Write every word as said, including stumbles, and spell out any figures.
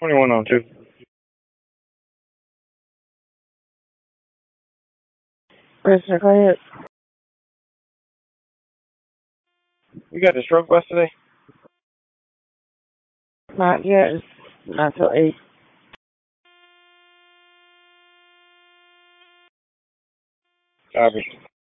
twenty-one on two. Mister Go ahead. You got the stroke bus today? Not yet. It's not till eight. Copy.